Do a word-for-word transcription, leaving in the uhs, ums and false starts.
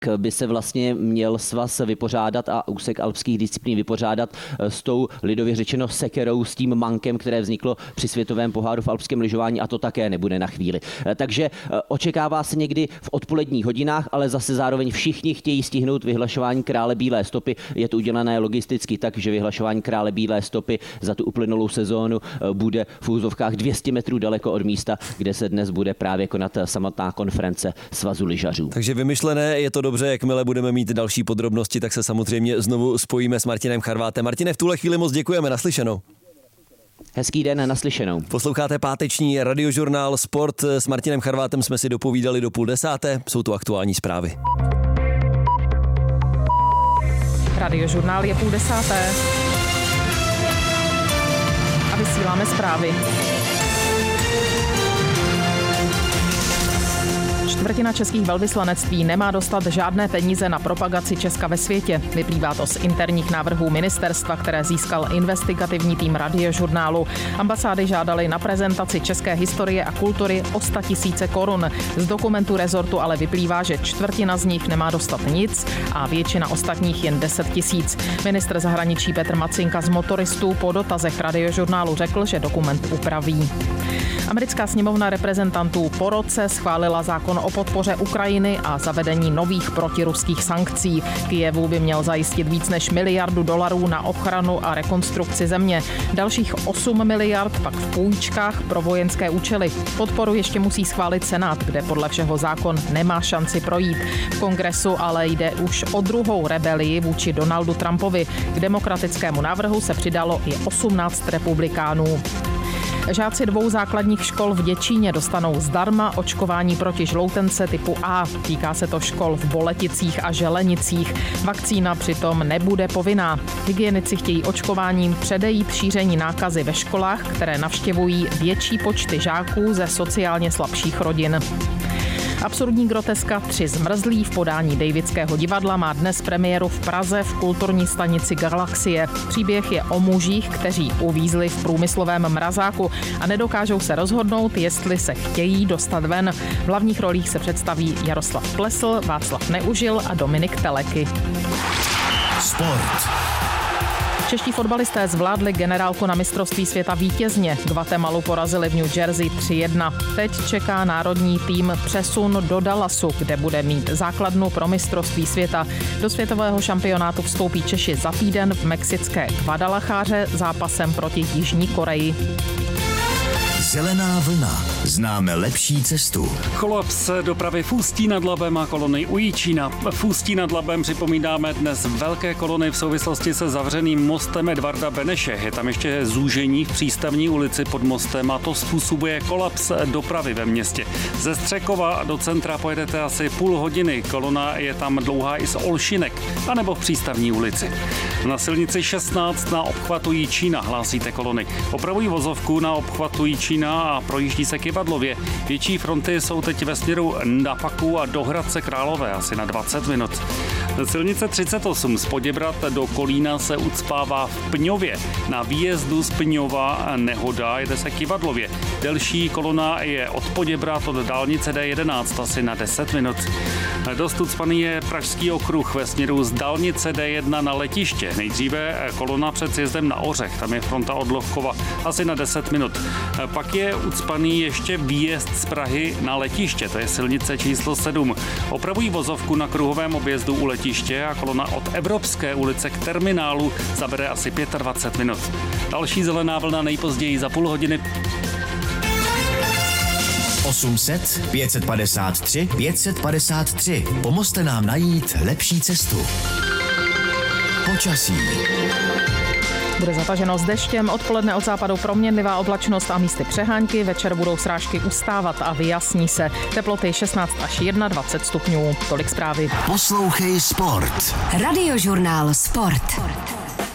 by se vlastně měl svaz vypořádat a úsek alpských disciplín vypořádat s tou lidově řečeno sekerou, s tím mankem, které vzniklo při světovém poháru v alpském lyžování, a to také nebude na chvíli. Takže očekává se někdy v odpoledních hodinách, ale zase zároveň všichni chtějí stihnout vyhlašování krále bílé stopy. Je to udělané logisticky tak, že vyhlašování krále bílé stopy za tu uplynulou sezónu bude v úzovkách dvě stě metrů daleko od místa, kde se dnes bude právě konat samotná konference svazu lyžařů. Takže vymyšlené, je to dobře, jakmile budeme mít další podrobnosti, tak se samozřejmě znovu spojíme s Martinem Charvátem. Martine, v tuhle chvíli moc děkujeme, naslyšenou. Hezký den, naslyšenou. Posloucháte páteční radiožurnál Sport. S Martinem Charvátem jsme si dopovídali do půl desáté, jsou tu aktuální zprávy. Radiožurnál je půl desáté a vysíláme zprávy. Čtvrtina českých velvyslanectví nemá dostat žádné peníze na propagaci Česka ve světě. Vyplývá to z interních návrhů ministerstva, které získal investigativní tým Radiožurnálu. Ambasády žádaly na prezentaci české historie a kultury o sta tisíce korun. Z dokumentu rezortu ale vyplývá, že čtvrtina z nich nemá dostat nic a většina ostatních jen deset tisíc. Ministr zahraničí Petr Macinka z Motoristů po dotazech Radiožurnálu řekl, že dokument upraví. Americká sněmovna reprezentantů po roce schválila zákon o podpoře Ukrajiny a zavedení nových protiruských sankcí. Kyjevu by měl zajistit víc než miliardu dolarů na ochranu a rekonstrukci země. Dalších osm miliard pak v půjčkách pro vojenské účely. Podporu ještě musí schválit Senát, kde podle všeho zákon nemá šanci projít. V kongresu ale jde už o druhou rebelii vůči Donaldu Trumpovi. K demokratickému návrhu se přidalo i osmnáct republikánů. Žáci dvou základních škol v Děčíně dostanou zdarma očkování proti žloutence typu A. Týká se to škol v Boleticích a Želenicích. Vakcína přitom nebude povinná. Hygienici chtějí očkováním předejít šíření nákazy ve školách, které navštěvují větší počty žáků ze sociálně slabších rodin. Absurdní groteska Tři zmrzlí v podání Davidského divadla má dnes premiéru v Praze v kulturní stanici Galaxie. Příběh je o mužích, kteří uvízli v průmyslovém mrazáku a nedokážou se rozhodnout, jestli se chtějí dostat ven. V hlavních rolích se představí Jaroslav Plesl, Václav Neužil a Dominik Teleky. Sport. Čeští fotbalisté zvládli generálku na mistrovství světa vítězně. Guatemalu porazili v New Jersey tři jedna. Teď čeká národní tým přesun do Dallasu, kde bude mít základnu pro mistrovství světa. Do světového šampionátu vstoupí Češi za týden v mexické Guadalajáře zápasem proti Jižní Koreji. Zelená vlna. Známe lepší cestu. Kolaps dopravy v Ústí nad Labem a kolony u Jičína. V Ústí nad Labem připomínáme dnes velké kolony v souvislosti se zavřeným mostem Edvarda Beneše. Je tam ještě zúžení v přístavní ulici pod mostem a to způsobuje kolaps dopravy ve městě. Ze Střekova do centra pojedete asi půl hodiny. Kolona je tam dlouhá i z Olšinek, anebo v přístavní ulici. Na silnici šestnáct na obchvatu Jičína hlásíte kolony. Opravují vozovku na obchvatu Jičína a projíždí se Kyvadlově. Větší fronty jsou teď ve směru na Paku a do Hradce Králové asi na dvacet minut. Silnice třicet osm z Poděbrad do Kolína se ucpává v Pňově. Na výjezdu z Pňova nehoda, jede se Kyvadlově. Delší kolona je od Poděbrad od dálnice D jedenáct asi na deset minut. Dost ucpaný je Pražský okruh ve směru z dálnice D jedna na letiště. Nejdříve kolona před sjezdem na Ořech, tam je fronta od Lovkova asi na deset minut. Pak je ucpaný ještě výjezd z Prahy na letiště, to je silnice číslo sedm. Opravují vozovku na kruhovém objezdu u letiště a kolona od Evropské ulice k terminálu zabere asi dvacet pět minut. Další zelená vlna nejpozději za půl hodiny. osm set pět set padesát tři pět set padesát tři. Pomozte nám najít lepší cestu. Počasí. Bude zataženo s deštěm, odpoledne od západu proměnlivá oblačnost a místy přehánky, večer budou srážky ustávat a vyjasní se. Teploty šestnáct až dvacet jedna stupňů. Tolik zprávy. Poslouchej Sport. Radiožurnál Sport.